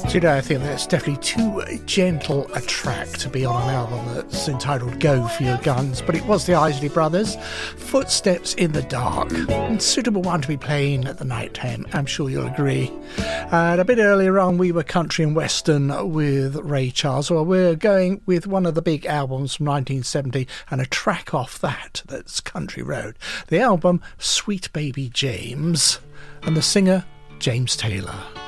Do you know, I think that's definitely too gentle a track to be on an album that's entitled Go For Your Guns, but it was the Isley Brothers, Footsteps in the Dark, and suitable one to be playing at the night time, I'm sure you'll agree. And a bit earlier on we were country and western with Ray Charles. Well, we're going with one of the big albums from 1970 and a track off that's Country Road. The album Sweet Baby James, and the singer James Taylor.